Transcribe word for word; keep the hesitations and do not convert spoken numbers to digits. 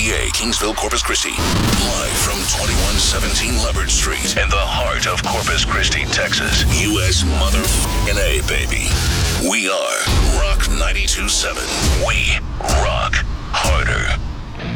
B A, Kingsville, Corpus Christi. Live from twenty-one seventeen Leopard Street in the heart of Corpus Christi, Texas. U S motherfucking A, baby. We are Rock ninety-two point seven. We rock harder.